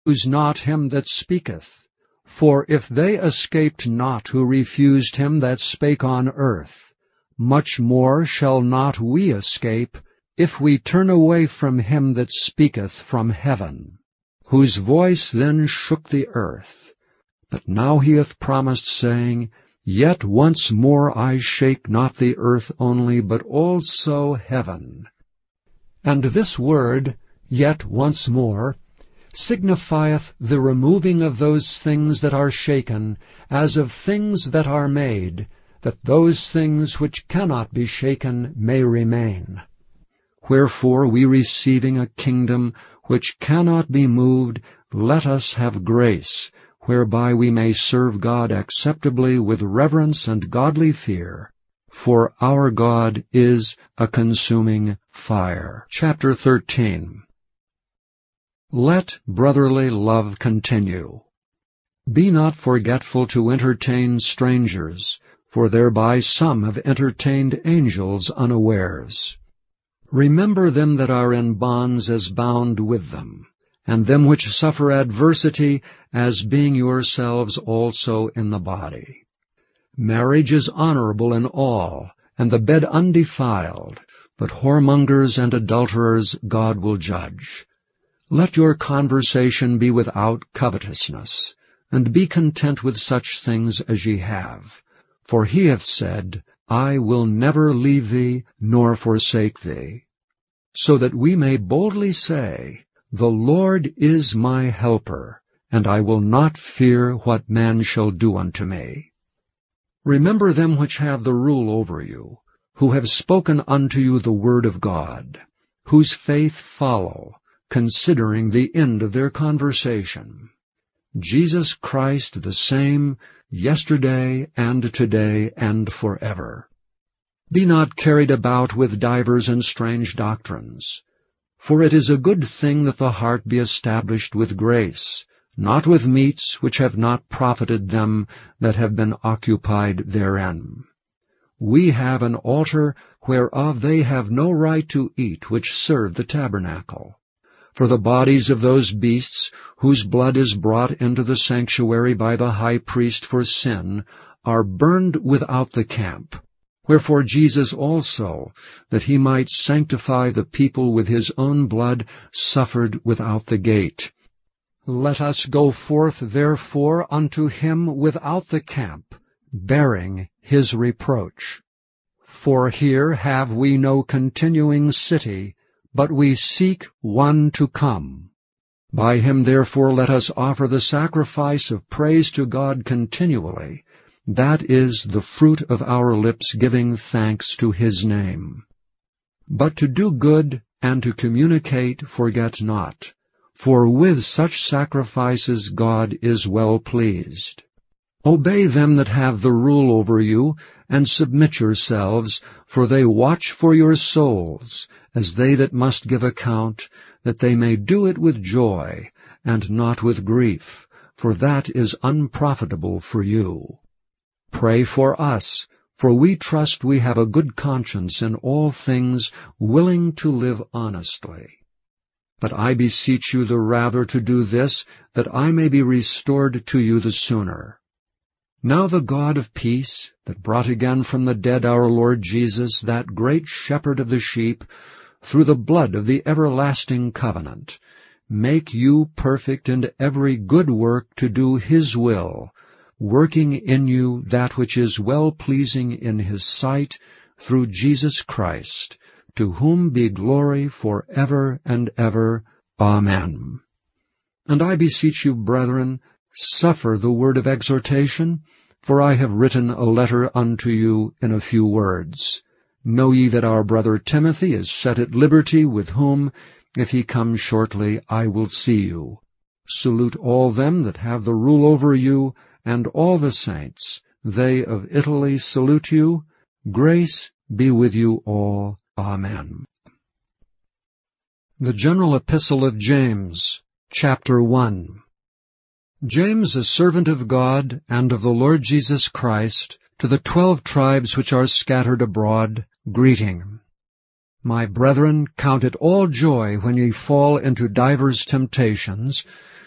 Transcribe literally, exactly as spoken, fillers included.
refuse not him that speaketh. For if they escaped not who refused him that spake on earth, much more shall not we escape, if we turn away from him that speaketh from heaven, whose voice then shook the earth. But now he hath promised, saying, Yet once more I shake not the earth only, but also heaven. And this word, yet once more, signifieth the removing of those things that are shaken, as of things that are made, that those things which cannot be shaken may remain. Wherefore we receiving a kingdom which cannot be moved, let us have grace, whereby we may serve God acceptably with reverence and godly fear. For our God is a consuming fire. Chapter thirteen. Let brotherly love continue. Be not forgetful to entertain strangers, for thereby some have entertained angels unawares. Remember them that are in bonds as bound with them, and them which suffer adversity as being yourselves also in the body. Marriage is honorable in all, and the bed undefiled, but whoremongers and adulterers God will judge. Let your conversation be without covetousness, and be content with such things as ye have. For he hath said, I will never leave thee, nor forsake thee. So that we may boldly say, The Lord is my helper, and I will not fear what man shall do unto me. Remember them which have the rule over you, who have spoken unto you the word of God, whose faith follow, considering the end of their conversation. Jesus Christ the same, yesterday and today and forever. Be not carried about with divers and strange doctrines. For it is a good thing that the heart be established with grace, not with meats which have not profited them that have been occupied therein. We have an altar whereof they have no right to eat which serve the tabernacle. For the bodies of those beasts, whose blood is brought into the sanctuary by the high priest for sin, are burned without the camp. Wherefore Jesus also, that he might sanctify the people with his own blood, suffered without the gate. Let us go forth therefore unto him without the camp, bearing his reproach. For here have we no continuing city, but we seek one to come. By him therefore let us offer the sacrifice of praise to God continually, that is the fruit of our lips giving thanks to his name. But to do good and to communicate forget not, for with such sacrifices God is well pleased. Obey them that have the rule over you, and submit yourselves, for they watch for your souls, as they that must give account, that they may do it with joy, and not with grief, for that is unprofitable for you. Pray for us, for we trust we have a good conscience in all things, willing to live honestly. But I beseech you the rather to do this, that I may be restored to you the sooner. Now the God of peace, that brought again from the dead our Lord Jesus, that great shepherd of the sheep, through the blood of the everlasting covenant, make you perfect in every good work to do his will, working in you that which is well-pleasing in his sight, through Jesus Christ, to whom be glory for ever and ever. Amen. And I beseech you, brethren, suffer the word of exhortation, for I have written a letter unto you in a few words. Know ye that our brother Timothy is set at liberty, with whom, if he come shortly, I will see you. Salute all them that have the rule over you, and all the saints. They of Italy salute you. Grace be with you all. Amen. The General Epistle of James, Chapter one. James, a servant of God and of the Lord Jesus Christ, to the twelve tribes which are scattered abroad, greeting. My brethren, count it all joy when ye fall into divers temptations,